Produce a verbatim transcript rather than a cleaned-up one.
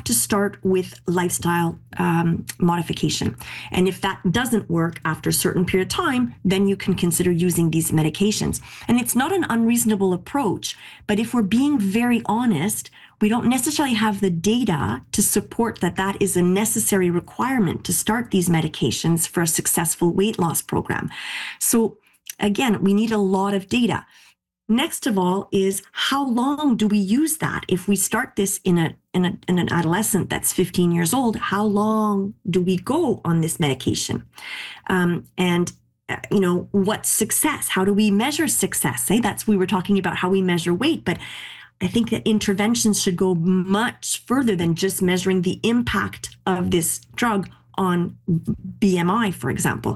to start with lifestyle um, modification. And if that doesn't work after a certain period of time, then you can consider using these medications. And it's not an unreasonable approach, but if we're being very honest, we don't necessarily have the data to support that that is a necessary requirement to start these medications for a successful weight loss program. So again, we need a lot of data. Next of all is, how long do we use that? If we start this in a, in a in an adolescent that's fifteen years old, how long do we go on this medication? Um, and uh, you know, what's success? How do we measure success? Say that's, we were talking about how we measure weight, but I think that interventions should go much further than just measuring the impact of this drug on B M I, for example.